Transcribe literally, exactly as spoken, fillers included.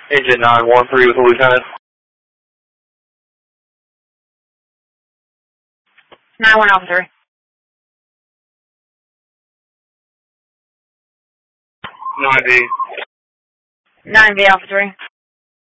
Agent nine one three with the lieutenant. nine one officer. nine B. nine B officer.